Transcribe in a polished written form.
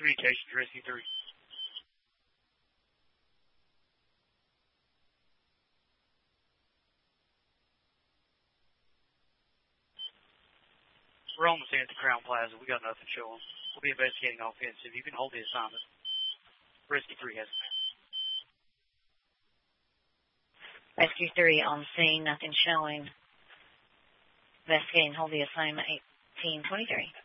Communications, Rescue 3. We're on the scene at the Crown Plaza. We got nothing showing. We'll be investigating offensive. You can hold the assignment. Rescue 3 has it. Rescue 3 on scene, nothing showing. Investigating, hold the assignment 1823.